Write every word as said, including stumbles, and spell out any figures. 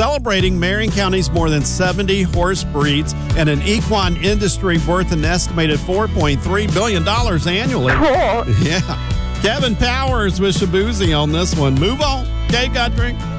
celebrating Marion County's more than seventy horse breeds and an equine industry worth an estimated four point three billion dollars annually. Cool. Yeah. Kevin Powers with Shabuzi on this one. Move on. Okay, Guthrie.